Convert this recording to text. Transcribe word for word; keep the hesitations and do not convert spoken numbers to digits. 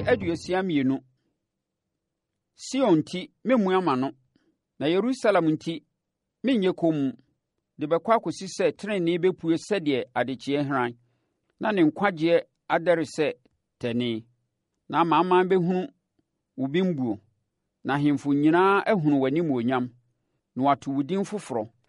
aduosia mmienu. Sion nti memmua m'ano, na Yerusalem nti menyɛ komm, de bɛkɔ akɔsi sɛ tenenee bɛpue sɛdeɛ adekyeeɛ hran, na ne nkwagyeɛ adɛre sɛ tani, na amanaman bɛhunu wo bembuo, na ahemfo nyinaa ahunu w'animuonyam, na wɔato wo din foforɔ.